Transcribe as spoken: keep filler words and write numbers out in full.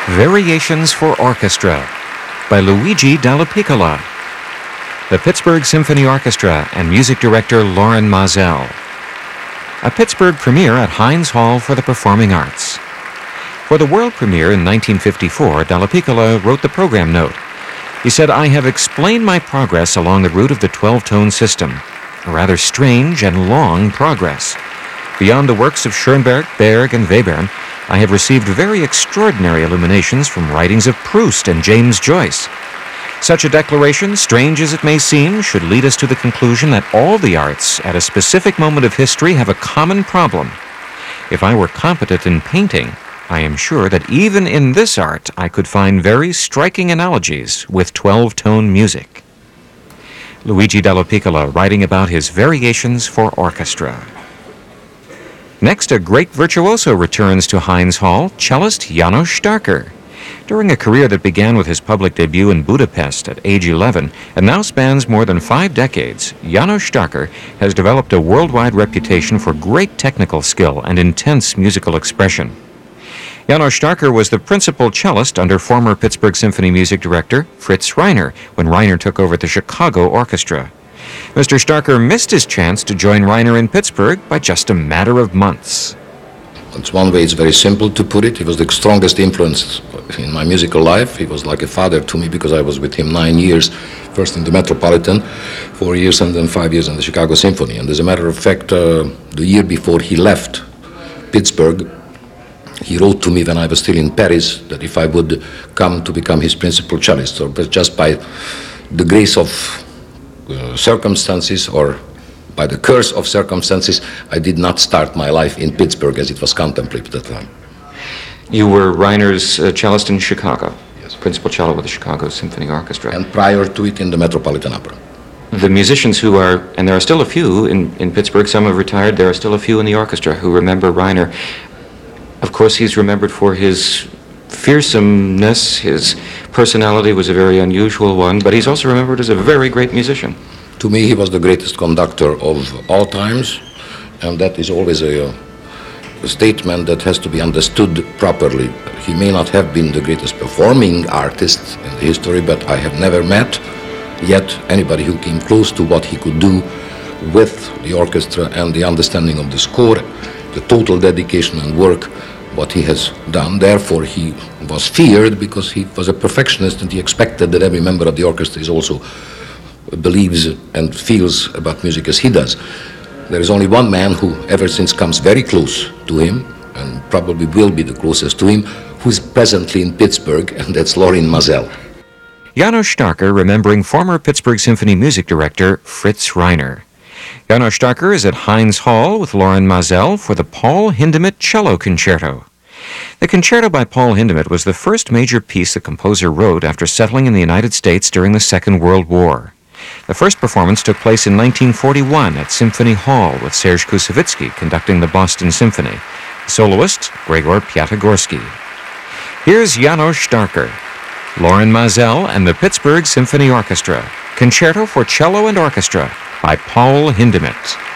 Variations for Orchestra by Luigi Dallapiccola. The Pittsburgh Symphony Orchestra and music director Lorin Maazel. A Pittsburgh premiere at Heinz Hall for the Performing Arts. For the world premiere in nineteen fifty-four, Dallapiccola wrote the program note. He said, "I have explained my progress along the route of the twelve-tone system, a rather strange and long progress. Beyond the works of Schoenberg, Berg, and Webern, I have received very extraordinary illuminations from writings of Proust and James Joyce. Such a declaration, strange as it may seem, should lead us to the conclusion that all the arts, at a specific moment of history, have a common problem. If I were competent in painting, I am sure that even in this art I could find very striking analogies with twelve-tone music." Luigi Dallapiccola writing about his variations for orchestra. Next, a great virtuoso returns to Heinz Hall, cellist János Starker. During a career that began with his public debut in Budapest at age eleven and now spans more than five decades, János Starker has developed a worldwide reputation for great technical skill and intense musical expression. János Starker was the principal cellist under former Pittsburgh Symphony music director Fritz Reiner when Reiner took over the Chicago Orchestra. Mister Starker missed his chance to join Reiner in Pittsburgh by just a matter of months. That's one way. It's very simple to put it. He was the strongest influence in my musical life. He was like a father to me because I was with him nine years, first in the Metropolitan, four years, and then five years in the Chicago Symphony. And as a matter of fact, uh, the year before he left Pittsburgh, he wrote to me when I was still in Paris that if I would come to become his principal cellist, or just by the grace of uh, circumstances or by the curse of circumstances, I did not start my life in Pittsburgh as it was contemplated at the time. You were Reiner's uh, cellist in Chicago, yes. Principal cello with the Chicago Symphony Orchestra. And prior to it in the Metropolitan Opera. The musicians who are, and there are still a few in, in Pittsburgh, some have retired, there are still a few in the orchestra who remember Reiner. Of course, he's remembered for his fearsomeness, his personality was a very unusual one, but he's also remembered as a very great musician. To me, he was the greatest conductor of all times, and that is always a, a statement that has to be understood properly. He may not have been the greatest performing artist in the history, but I have never met yet anybody who came close to what he could do with the orchestra and the understanding of the score, the total dedication and work, what he has done. Therefore, he was feared because he was a perfectionist and he expected that every member of the orchestra is also believes and feels about music as he does. There is only one man who ever since comes very close to him and probably will be the closest to him, who is presently in Pittsburgh, and that's Lorin Maazel. János Starker remembering former Pittsburgh Symphony music director Fritz Reiner. János Starker is at Heinz Hall with Lorin Maazel for the Paul Hindemith Cello Concerto. The concerto by Paul Hindemith was the first major piece the composer wrote after settling in the United States during the Second World War. The first performance took place in nineteen forty-one at Symphony Hall with Serge Koussevitzky conducting the Boston Symphony. The soloist, Gregor Piatigorsky. Here's János Starker, Lorin Maazel and the Pittsburgh Symphony Orchestra, Concerto for Cello and Orchestra by Paul Hindemith.